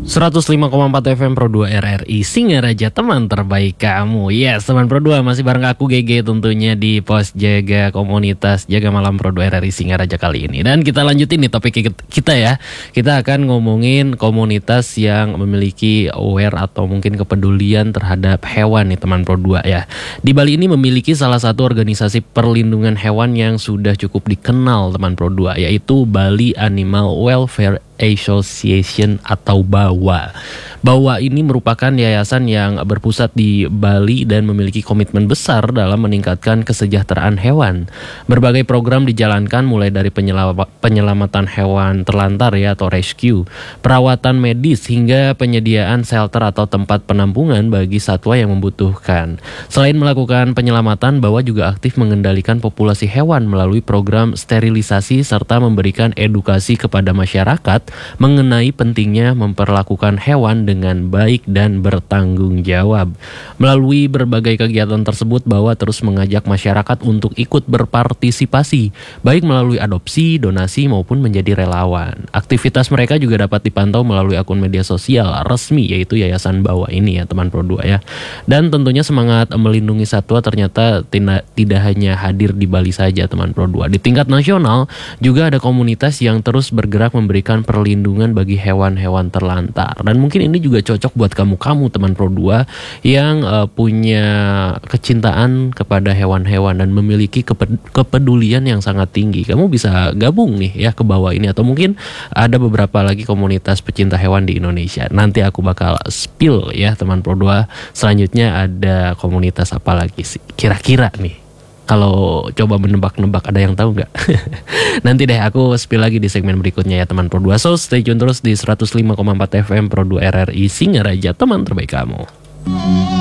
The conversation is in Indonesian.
105,4 FM Pro 2 RRI Singaraja, teman terbaik kamu. Yes, teman Pro 2 masih bareng aku GG tentunya di pos jaga komunitas Jaga Malam Pro 2 RRI Singaraja kali ini. Dan kita lanjutin nih topik kita ya. Kita akan ngomongin komunitas yang memiliki aware atau mungkin kepedulian terhadap hewan nih teman Pro 2 ya. Di Bali ini memiliki salah satu organisasi perlindungan hewan yang sudah cukup dikenal teman Pro 2, yaitu Bali Animal Welfare Association atau BAWA. BAWA ini merupakan yayasan yang berpusat di Bali dan memiliki komitmen besar dalam meningkatkan kesejahteraan hewan. Berbagai program dijalankan mulai dari penyelamatan hewan terlantar ya atau rescue, perawatan medis hingga penyediaan shelter atau tempat penampungan bagi satwa yang membutuhkan. Selain melakukan penyelamatan, BAWA juga aktif mengendalikan populasi hewan melalui program sterilisasi serta memberikan edukasi kepada masyarakat mengenai pentingnya memperlakukan hewan dengan baik dan bertanggung jawab. Melalui berbagai kegiatan tersebut, BAWA terus mengajak masyarakat untuk ikut berpartisipasi, baik melalui adopsi, donasi maupun menjadi relawan. Aktivitas mereka juga dapat dipantau melalui akun media sosial resmi, yaitu Yayasan BAWA ini ya teman Pro 2 ya. Dan tentunya semangat melindungi satwa ternyata tidak hanya hadir di Bali saja teman Pro 2. Di tingkat nasional juga ada komunitas yang terus bergerak memberikan perlindungan bagi hewan-hewan terlantar. Dan mungkin ini juga cocok buat kamu teman Pro 2 yang punya kecintaan kepada hewan-hewan dan memiliki kepedulian yang sangat tinggi. Kamu bisa gabung nih ya ke BAWA ini, atau mungkin ada beberapa lagi komunitas pecinta hewan di Indonesia. Nanti aku bakal spill ya teman Pro 2. Selanjutnya ada komunitas apa lagi sih kira-kira nih? Kalau coba menebak-nebak, ada yang tahu nggak? Nanti deh aku spill lagi di segmen berikutnya ya teman Pro 2. So stay tune terus di 105,4 FM Pro 2 RRI Singaraja, teman terbaik kamu.